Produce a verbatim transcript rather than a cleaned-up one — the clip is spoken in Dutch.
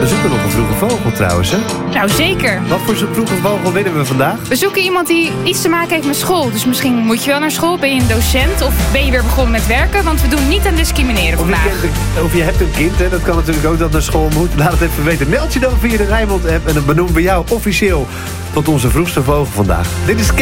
We zoeken nog een vroege vogel trouwens, hè? Nou, zeker. Wat voor zo'n vroege vogel willen we vandaag? We zoeken iemand die iets te maken heeft met school. Dus misschien moet je wel naar school, ben je een docent of ben je weer begonnen met werken. Want we doen niet aan discrimineren Of je, vandaag. kent een- of je hebt een kind, hè? Dat kan natuurlijk ook dat naar school moet. Laat het even weten. Meld je dan via de Rijnmond app en dan benoemen we jou officieel tot onze vroegste vogel vandaag. Dit is